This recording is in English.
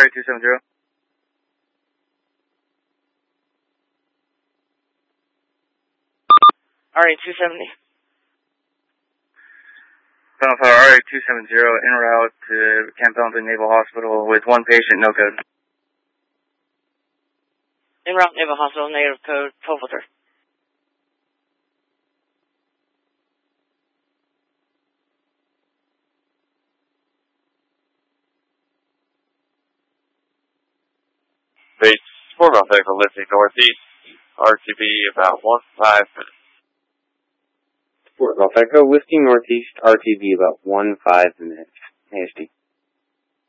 RA270. RA270. Bonfire RA270 en route to Camp Pendleton Naval Hospital with one patient, no code. En route Naval Hospital, negative code, 12 filter. Base 4 Golf Echo lifting northeast, RTB about 15 minutes. 4 Golf Echo, lifting northeast, RTB about 15 minutes. ASD.